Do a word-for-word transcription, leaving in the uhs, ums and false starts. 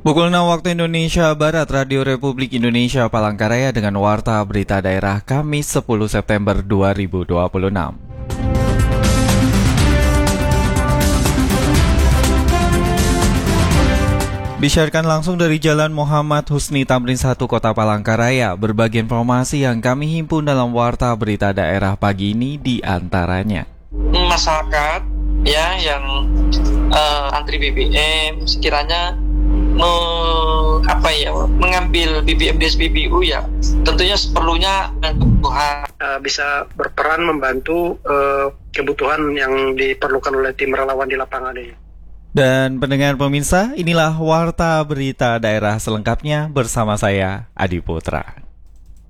Pukul enam waktu Indonesia Barat, Radio Republik Indonesia Palangkaraya dengan Warta Berita Daerah Kamis sepuluh September dua ribu dua puluh enam. Disiarkan langsung dari Jalan Muhammad Husni Tamrin satu Kota Palangkaraya. Berbagai informasi yang kami himpun dalam Warta Berita Daerah pagi ini di antaranya. Masyarakat ya yang uh, antri B B M sekiranya me, apa ya mengambil B B M D S P B U ya tentunya seperlunya kebutuhan uh, bisa berperan membantu uh, kebutuhan yang diperlukan oleh tim relawan di lapangan ini. Dan pendengar pemirsa, inilah Warta Berita Daerah selengkapnya bersama saya, Adi Putra.